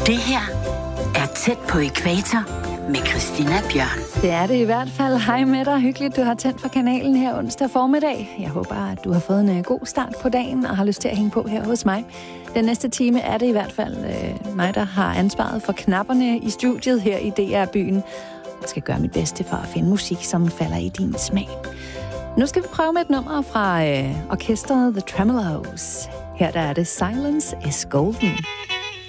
Det her er Tæt på ækvator med Christina Bjørn. Det er det i hvert fald. Hej med dig. Hyggeligt, du har tændt for kanalen her onsdag formiddag. Jeg håber, at du har fået en god start på dagen og har lyst til at hænge på her hos mig. Den næste time er det i hvert fald mig, der har ansvaret for knapperne i studiet her i DR-byen. Jeg skal gøre mit bedste for at finde musik, som falder i din smag. Nu skal vi prøve med et nummer fra orkestret The Tremolos. Her der er det Silence is Golden.